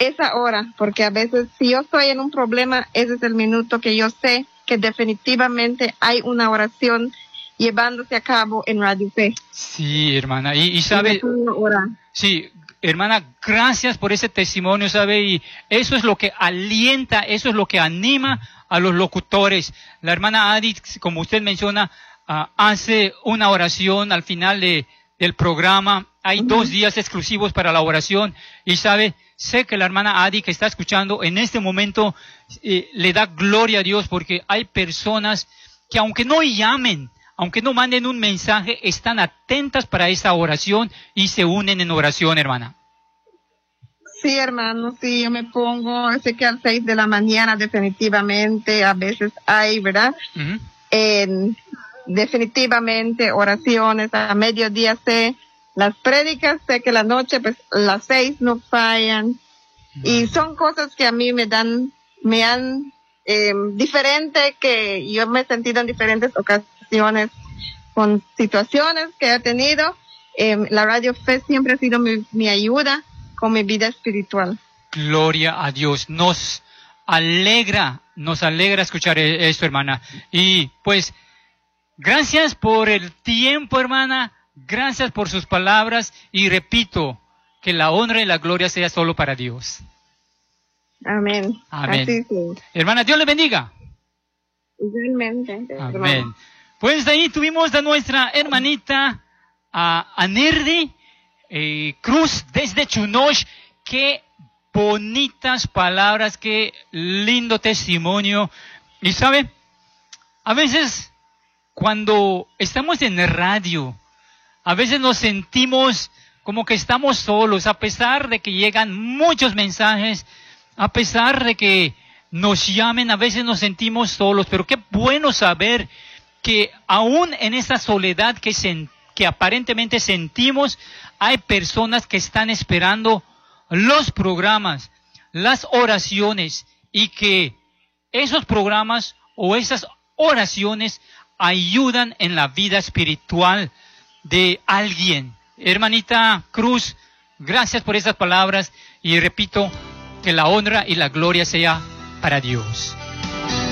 esa hora, porque a veces si yo estoy en un problema, ese es el minuto que yo sé que definitivamente hay una oración llevándose a cabo en Radio Fe. Sí, hermana, y sabe, sí, hermana, gracias por ese testimonio, sabe, y eso es lo que alienta, eso es lo que anima a los locutores. La hermana Adi, como usted menciona, hace una oración al final del programa. Hay 2 días exclusivos para la oración, y sabe, sé que la hermana Adi que está escuchando en este momento le da gloria a Dios, porque hay personas que aunque no llamen, aunque no manden un mensaje, están atentas para esa oración y se unen en oración, hermana. Sí, hermano, sí, yo me pongo, sé que a las 6 de la mañana definitivamente, a veces hay, ¿verdad? Definitivamente oraciones, a mediodía sé, las prédicas, sé que la noche, pues las 6 no fallan, y son cosas que a mí me han diferente, que yo me he sentido en diferentes ocasiones con situaciones que he tenido. La Radio Fe siempre ha sido mi ayuda con mi vida espiritual. Gloria a Dios. Nos alegra escuchar esto, hermana. Y pues, gracias por el tiempo, hermana. Gracias por sus palabras. Y repito, que la honra y la gloria sea solo para Dios. Amén. Amén. Así sí. Hermana, Dios le bendiga. Igualmente. Amén. Pues ahí tuvimos a nuestra hermanita Anerdi Cruz desde Chunosh. Qué bonitas palabras, qué lindo testimonio. Y sabe, a veces cuando estamos en el radio, a veces nos sentimos como que estamos solos, a pesar de que llegan muchos mensajes, a pesar de que nos llamen, a veces nos sentimos solos. Pero qué bueno saber que aún en esa soledad que aparentemente sentimos, hay personas que están esperando los programas, las oraciones, y que esos programas o esas oraciones ayudan en la vida espiritual de alguien. Hermanita Cruz, gracias por esas palabras, y repito, que la honra y la gloria sea para Dios.